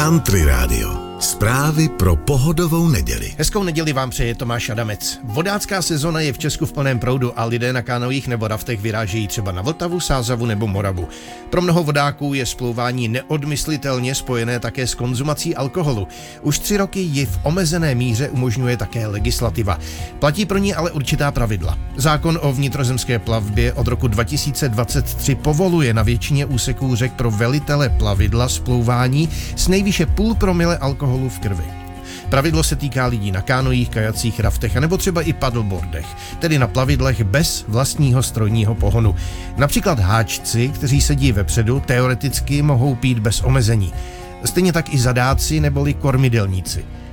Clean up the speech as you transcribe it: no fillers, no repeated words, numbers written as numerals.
Country Radio. Zprávy pro pohodovou neděli. Hezkou neděli vám přeje Tomáš Adamec. Vodácká sezona je v Česku v plném proudu a lidé na kánojích nebo raftech vyrážejí třeba na Vltavu, Sázavu nebo Moravu. Pro mnoho vodáků je splouvání neodmyslitelně spojené také s konzumací alkoholu. Už 3 roky ji v omezené míře umožňuje také legislativa. Platí pro ní ale určitá pravidla. Zákon o vnitrozemské plavbě od roku 2023 povoluje na většině úseků řek pro velitele plavidla splouvání s nejvýše 0,5 promile alkoholu v krvi. Pravidlo se týká lidí na kánojích, kajacích, raftech a nebo třeba i paddleboardech, tedy na plavidlech bez vlastního strojního pohonu. Například háčci, kteří sedí vepředu, teoreticky mohou pít bez omezení. Stejně tak i zadáci neboli kormidelníci.